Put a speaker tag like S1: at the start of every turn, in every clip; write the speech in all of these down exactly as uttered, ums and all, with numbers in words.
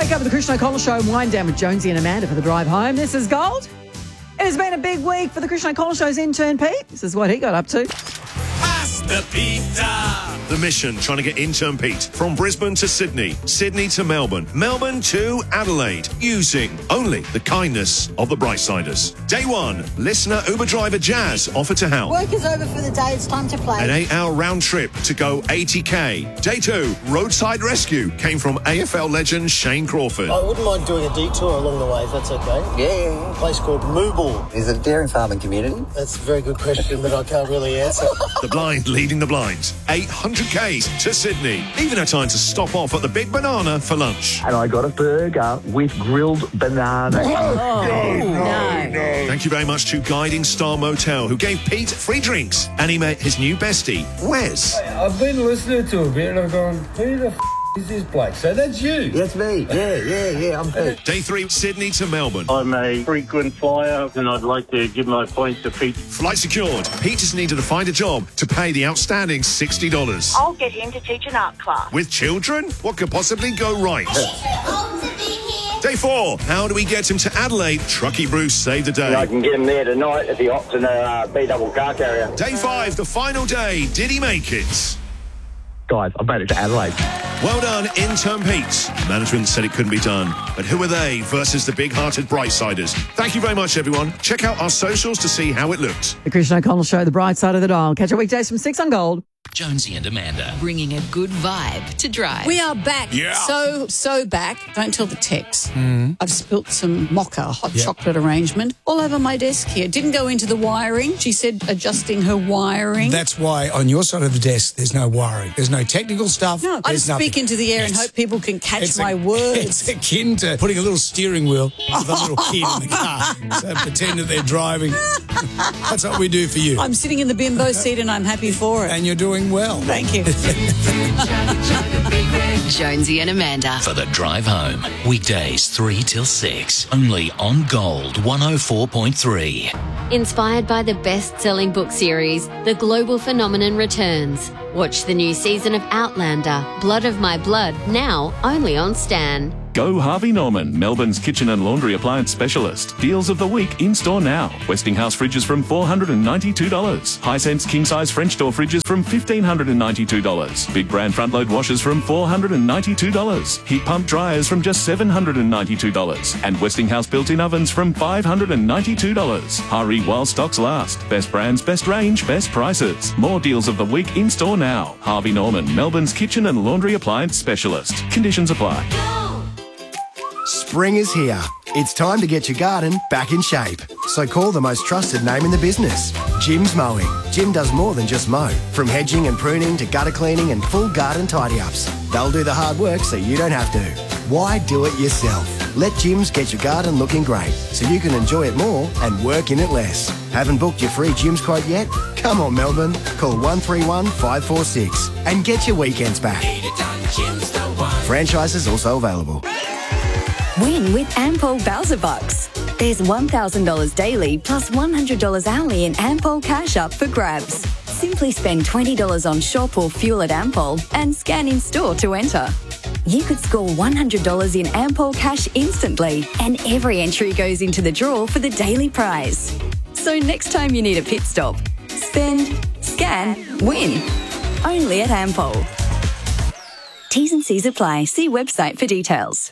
S1: Wake up with the Christian O'Connell Show and wind down with Jonesy and Amanda for the drive home. This is Gold. It has been a big week for the Christian O'Connell Show's intern, Pete. This is what he got up to.
S2: Pasta Pizza. The mission, trying to get intern Pete from Brisbane to Sydney, Sydney to Melbourne, Melbourne to Adelaide, using only the kindness of the Brightsiders. Day one, listener Uber driver Jazz offered to help.
S3: Work is over for the day, it's time to play.
S2: An eight-hour round trip to go eighty K. Day two, roadside rescue came from A F L legend Shane Crawford.
S4: I wouldn't mind doing a detour along the way, if that's okay.
S5: Yeah, yeah, yeah.
S4: A place called Mooble.
S5: Is it a dairy farming community?
S4: That's a very good question, but I can't really answer.
S2: The blind leading the blinds. eight hundred Ks to Sydney. Even had time to stop off at the Big Banana for lunch.
S6: And I got a burger with grilled banana.
S1: Oh, no.
S2: no. Thank you very much to Guiding Star Motel, who gave Pete free drinks. And he met his new bestie, Wes.
S7: I've been listening to a bit and I've gone, who the f*** is this bloke? So that's you.
S5: That's me. Yeah, yeah, yeah. I'm Pete.
S2: Day three, Sydney to Melbourne.
S8: I'm a frequent flyer and I'd like to give my points to Pete.
S2: Flight secured. Pete just needed to find a job to pay the outstanding sixty dollars.
S9: I'll get him to teach an art class.
S2: With children? What could possibly go right? Day four, how do we get him to Adelaide? Truckee Bruce saved the day.
S10: I can get him there tonight at the Optima uh, B double car carrier.
S2: Day five, the final day. Did he make it?
S6: Guys, I made it to Adelaide.
S2: Well done, intern Pete. Management said it couldn't be done. But who are they versus the big-hearted Brightsiders? Thank you very much, everyone. Check out our socials to see how it looked.
S1: The Christian O'Connell Show, the bright side of the dial. Catch your weekdays from six on Gold.
S11: Jonesy and Amanda, bringing a good vibe to drive.
S3: We are back.
S2: Yeah.
S3: So, so back. Don't tell the techs.
S12: Mm.
S3: I've spilt some mocha hot
S12: Yep.
S3: chocolate arrangement all over my desk here. Didn't go into the wiring. She said adjusting her wiring.
S12: That's why on your side of the desk there's no wiring. There's no technical stuff.
S3: no, I
S12: There's
S3: just
S12: nothing.
S3: speak into the air and
S12: It's-
S3: hope people can catch
S12: it's
S3: my
S12: a-
S3: words.
S12: It's akin to putting a little steering wheel with a little kid in the car. So pretend that they're driving. That's what we do for you.
S3: I'm sitting in the bimbo seat and I'm happy for it.
S12: And you're doing well.
S3: Thank you.
S11: Jonesy and Amanda for the drive home. Weekdays three till six. Only on Gold one oh four point three.
S13: Inspired by the best-selling book series, The Global Phenomenon returns. Watch the new season of Outlander, Blood of My Blood, now only on Stan.
S14: Go Harvey Norman, Melbourne's kitchen and laundry appliance specialist. Deals of the week in store now. Westinghouse fridges from four hundred ninety-two dollars. Hisense king-size French door fridges from fifteen hundred ninety-two dollars. Big brand front-load washers from four hundred ninety-two dollars. Heat pump dryers from just seven hundred ninety-two dollars. And Westinghouse built-in ovens from five hundred ninety-two dollars. Hurry while stocks last. Best brands, best range, best prices. More deals of the week in store now. Harvey Norman, Melbourne's kitchen and laundry appliance specialist. Conditions apply.
S15: Spring is here. It's time to get your garden back in shape. So call the most trusted name in the business, Jim's Mowing. Jim does more than just mow. From hedging and pruning to gutter cleaning and full garden tidy-ups. They'll do the hard work so you don't have to. Why do it yourself? Let Jim's get your garden looking great so you can enjoy it more and work in it less. Haven't booked your free Jim's quote yet? Come on, Melbourne. Call one three one, five four six and get your weekends back. Franchises also available.
S16: Win with Ampol Bowser Bucks. There's one thousand dollars daily plus one hundred dollars hourly in Ampol cash up for grabs. Simply spend twenty dollars on shop or fuel at Ampol and scan in store to enter. You could score one hundred dollars in Ampol cash instantly, and every entry goes into the draw for the daily prize. So next time you need a pit stop, spend, scan, win. Only at Ampol. T's and C's apply. See website for details.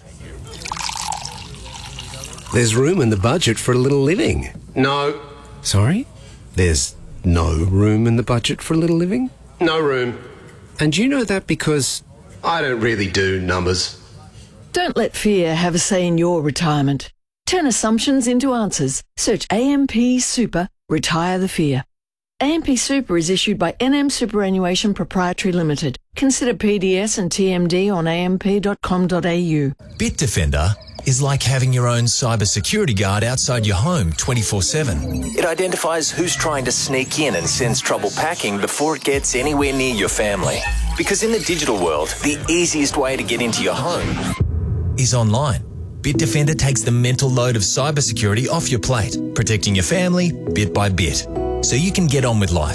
S17: There's room in the budget for a little living.
S10: No.
S17: Sorry? There's no room in the budget for a little living?
S10: No room.
S17: And you know that because
S10: I don't really do numbers.
S18: Don't let fear have a say in your retirement. Turn assumptions into answers. Search A M P Super, Retire the Fear. A M P Super is issued by N M Superannuation Proprietary Limited. Consider P D S and T M D on a m p dot com dot a u.
S19: Bitdefender is like having your own cybersecurity guard outside your home twenty-four seven. It identifies who's trying to sneak in and sends trouble packing before it gets anywhere near your family. Because in the digital world, the easiest way to get into your home is online. Bitdefender takes the mental load of cybersecurity off your plate, protecting your family bit by bit, so you can get on with life.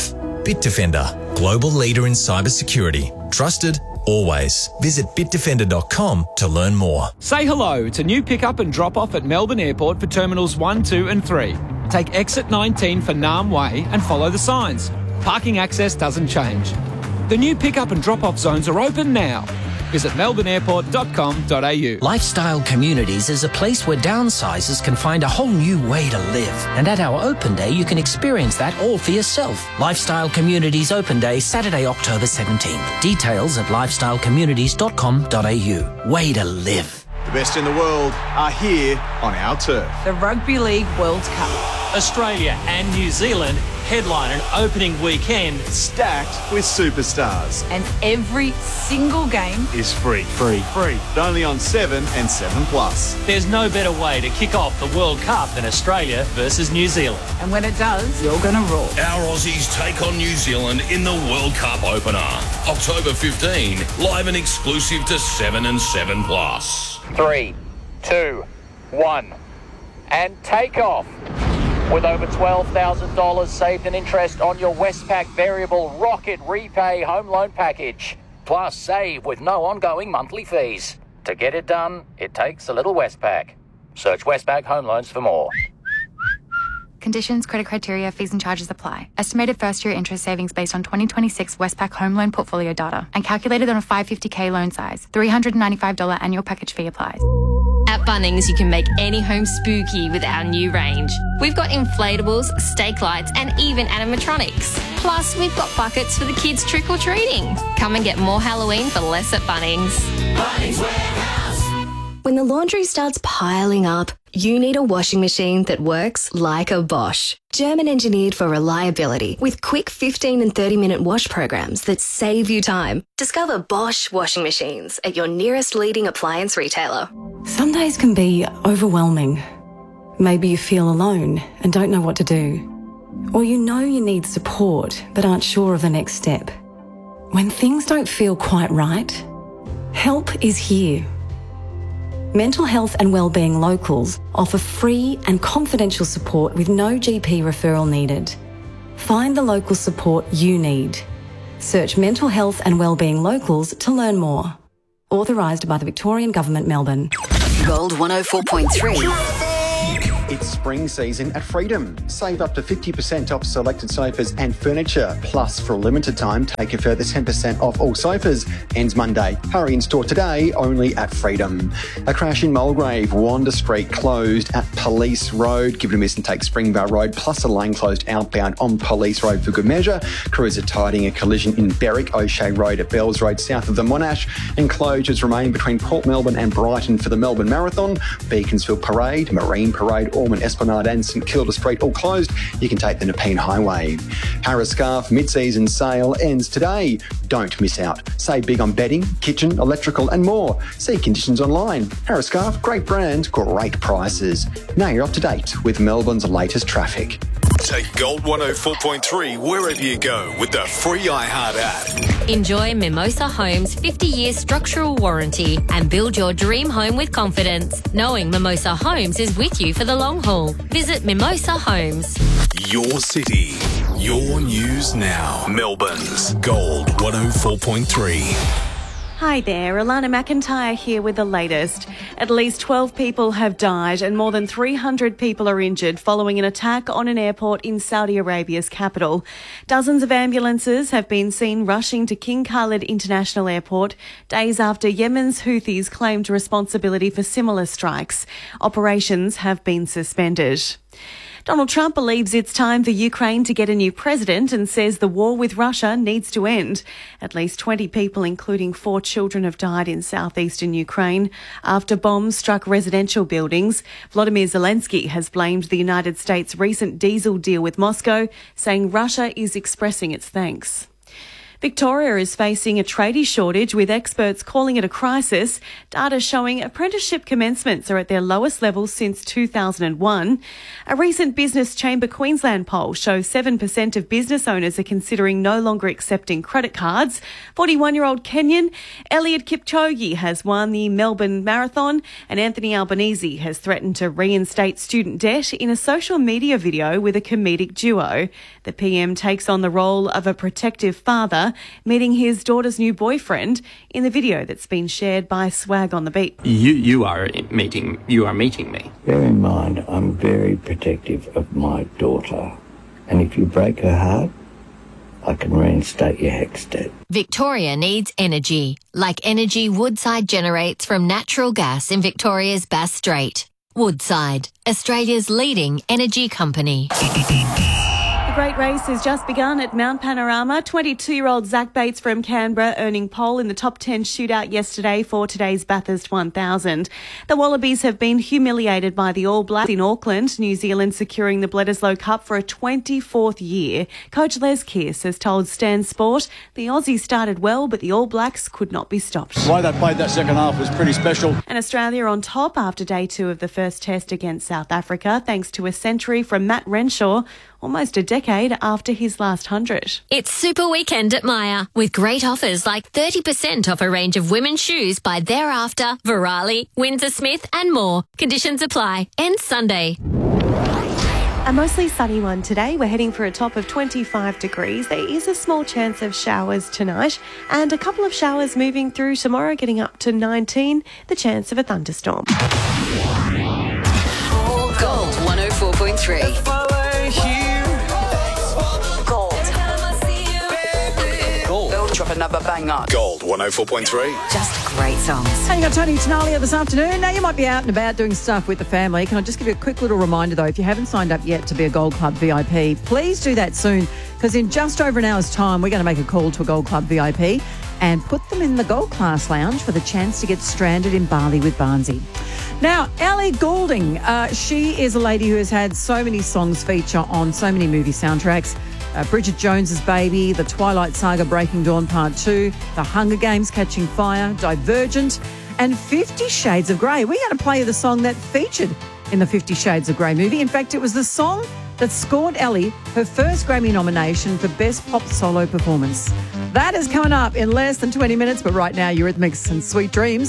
S19: Bitdefender, global leader in cybersecurity. Trusted, always. Visit bitdefender dot com to learn more.
S20: Say hello to new pick-up and drop-off at Melbourne Airport for Terminals one, two and three. Take exit nineteen for Nam Way and follow the signs. Parking access doesn't change. The new pick-up and drop-off zones are open now. Visit melbourne airport dot com dot a u.
S21: Lifestyle Communities is a place where downsizers can find a whole new way to live. And at our open day, you can experience that all for yourself. Lifestyle Communities Open Day, Saturday, October seventeenth. Details at lifestyle communities dot com dot a u. Way to live.
S22: The best in the world are here on our turf.
S23: The Rugby League World Cup.
S24: Australia and New Zealand headline an opening weekend
S22: stacked with superstars.
S23: And every single game
S22: is free. Free. Free. Only on seven and seven plus.
S24: There's no better way to kick off the World Cup than Australia versus New Zealand.
S23: And when it does, you're going to roar.
S25: Our Aussies take on New Zealand in the World Cup opener. October fifteenth, live and exclusive to seven and seven plus.
S26: Three, two, one, and take off. With over twelve thousand dollars saved in interest on your Westpac Variable Rocket Repay Home Loan Package. Plus, save with no ongoing monthly fees. To get it done, it takes a little Westpac. Search Westpac Home Loans for more.
S27: Conditions, credit criteria, fees and charges apply. Estimated first-year interest savings based on twenty twenty-six Westpac Home Loan Portfolio data and calculated on a five hundred fifty thousand loan size. three hundred ninety-five dollars annual package fee applies.
S28: At Bunnings, you can make any home spooky with our new range. We've got inflatables, stake lights, and even animatronics. Plus, we've got buckets for the kids trick-or-treating. Come and get more Halloween for less at Bunnings.
S29: Bunnings Warehouse. When the laundry starts piling up, you need a washing machine that works like a Bosch. German engineered for reliability with quick fifteen and thirty minute wash programs that save you time. Discover Bosch washing machines at your nearest leading appliance retailer.
S30: Some days can be overwhelming. Maybe you feel alone and don't know what to do. Or you know you need support but aren't sure of the next step. When things don't feel quite right, help is here. Mental Health and Wellbeing Locals offer free and confidential support with no G P referral needed. Find the local support you need. Search Mental Health and Wellbeing Locals to learn more. Authorised by the Victorian Government, Melbourne.
S31: Gold one oh four point three.
S32: It's spring season at Freedom. Save up to fifty percent off selected sofas and furniture. Plus, for a limited time, take a further ten percent off all sofas. Ends Monday. Hurry in store today, only at Freedom. A crash in Mulgrave. Wanda Street closed at Police Road. Give it a miss and take Springvale Road, plus a lane closed outbound on Police Road for good measure. Crews are tidying a collision in Berwick, O'Shea Road at Bells Road, south of the Monash. And closures remain between Port Melbourne and Brighton for the Melbourne Marathon. Beaconsfield Parade, Marine Parade, Ormond Esplanade and St Kilda Street all closed. You can take the Nepean Highway. Harris Scarf mid-season sale ends today. Don't miss out. Save big on bedding, kitchen, electrical and more. See conditions online. Harris Scarf, great brand, great prices. Now you're up to date with Melbourne's latest traffic.
S33: Take Gold one oh four point three wherever you go with the free iHeart app.
S28: Enjoy Mimosa Homes' fifty year structural warranty and build your dream home with confidence, knowing Mimosa Homes is with you for the long haul. Visit Mimosa Homes.
S33: Your city, your news now. Melbourne's Gold one oh four point three.
S34: Hi there, Alana McIntyre here with the latest. At least twelve people have died and more than three hundred people are injured following an attack on an airport in Saudi Arabia's capital. Dozens of ambulances have been seen rushing to King Khalid International Airport days after Yemen's Houthis claimed responsibility for similar strikes. Operations have been suspended. Donald Trump believes it's time for Ukraine to get a new president and says the war with Russia needs to end. At least twenty people, including four children, have died in southeastern Ukraine after bombs struck residential buildings. Volodymyr Zelensky has blamed the United States' recent diesel deal with Moscow, saying Russia is expressing its thanks. Victoria is facing a tradie shortage, with experts calling it a crisis. Data showing apprenticeship commencements are at their lowest levels since two thousand one. A recent Business Chamber Queensland poll shows seven percent of business owners are considering no longer accepting credit cards. forty-one-year-old Kenyan Eliud Kipchoge has won the Melbourne Marathon, and Anthony Albanese has threatened to reinstate student debt in a social media video with a comedic duo. The P M takes on the role of a protective father, meeting his daughter's new boyfriend in the video that's been shared by Swag on the Beat.
S1: You you are meeting you are meeting me.
S2: Bear in mind, I'm very protective of my daughter, and if you break her heart, I can reinstate your HECS debt.
S28: Victoria needs energy, like energy Woodside generates from natural gas in Victoria's Bass Strait. Woodside, Australia's leading energy company.
S34: The Great Race has just begun at Mount Panorama. twenty-two-year-old Zach Bates from Canberra earning pole in the top ten shootout yesterday for today's Bathurst one thousand. The Wallabies have been humiliated by the All Blacks in Auckland, New Zealand securing the Bledisloe Cup for a twenty-fourth year. Coach Les Kearse has told Stan Sport the Aussies started well, but the All Blacks could not be stopped.
S3: The way they played that second half was pretty special.
S34: And Australia on top after day two of the first test against South Africa, thanks to a century from Matt Renshaw, almost a decade after his last hundred.
S28: It's Super Weekend at Myer, with great offers like thirty percent off a range of women's shoes by Thereafter, Virali, Windsor Smith and more. Conditions apply. Ends Sunday.
S34: A mostly sunny one today. We're heading for a top of twenty-five degrees. There is a small chance of showers tonight, and a couple of showers moving through tomorrow, getting up to nineteen. The chance of a thunderstorm.
S31: Gold one oh four point three.
S33: Drop another banger. Gold one oh four point three.
S31: Just great songs.
S4: Hey, you got Tony Tenalia this afternoon. Now, you might be out and about doing stuff with the family. Can I just give you a quick little reminder, though? If you haven't signed up yet to be a Gold Club V I P, please do that soon, because in just over an hour's time, we're going to make a call to a Gold Club V I P and put them in the Gold Class Lounge for the chance to get stranded in Bali with Barnsey. Now, Ellie Goulding, uh, she is a lady who has had so many songs feature on so many movie soundtracks. Uh, Bridget Jones's Baby, The Twilight Saga Breaking Dawn Part two, The Hunger Games Catching Fire, Divergent, and Fifty Shades of Grey. We're going to play you the song that featured in the Fifty Shades of Grey movie. In fact, it was the song that scored Ellie her first Grammy nomination for Best Pop Solo Performance. That is coming up in less than twenty minutes, but right now, Eurythmics and Sweet Dreams.